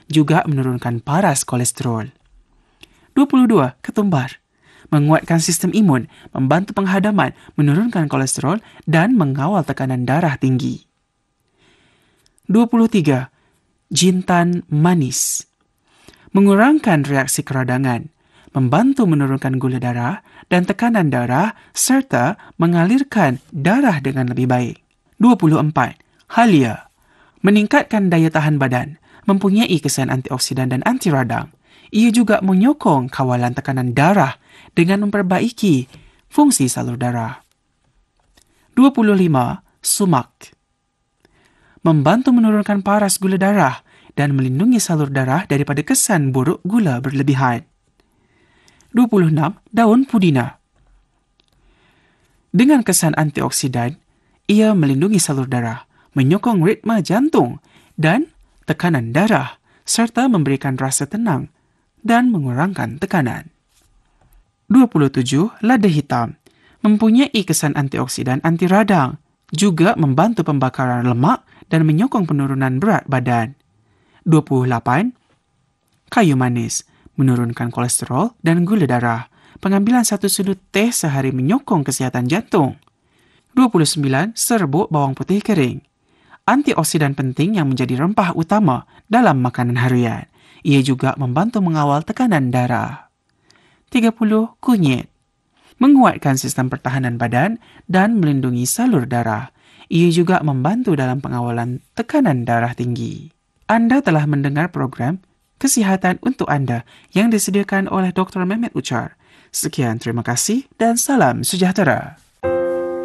juga menurunkan paras kolesterol. 22. Ketumbar. Menguatkan sistem imun, membantu penghadaman, menurunkan kolesterol dan mengawal tekanan darah tinggi. 23. Jintan manis. Mengurangkan reaksi keradangan, membantu menurunkan gula darah dan tekanan darah serta mengalirkan darah dengan lebih baik. 24. Halia. Meningkatkan daya tahan badan, mempunyai kesan antioksidan dan anti radang. Ia juga menyokong kawalan tekanan darah dengan memperbaiki fungsi salur darah. 25. Sumak. Membantu menurunkan paras gula darah dan melindungi salur darah daripada kesan buruk gula berlebihan. 26. Daun pudina. Dengan kesan antioksidan, ia melindungi salur darah, menyokong ritma jantung dan tekanan darah serta memberikan rasa tenang dan mengurangkan tekanan. 27. Lada hitam. Mempunyai kesan antioksidan anti radang, juga membantu pembakaran lemak dan menyokong penurunan berat badan. 28. Kayu manis. Menurunkan kolesterol dan gula darah. Pengambilan 1 sudut teh sehari menyokong kesihatan jantung. 29. Serbuk bawang putih kering. Antioksidan penting yang menjadi rempah utama dalam makanan harian. Ia juga membantu mengawal tekanan darah. 30. Kunyit. Menguatkan sistem pertahanan badan dan melindungi salur darah. Ia juga membantu dalam pengawalan tekanan darah tinggi. Anda telah mendengar program Kesihatan untuk Anda yang disediakan oleh Dr. Mehmet Uchar. Sekian, terima kasih dan salam sejahtera.